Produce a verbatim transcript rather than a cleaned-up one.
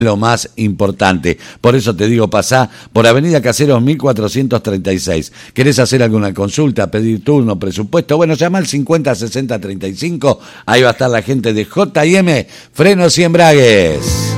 lo más importante. Por eso te digo, pasá por Avenida Caseros mil cuatrocientos treinta y seis. ¿Querés hacer alguna consulta, pedir turno, presupuesto? Bueno, llama al cincuenta sesenta treinta y cinco. Ahí va a estar la gente de J y M Frenos y Embragues.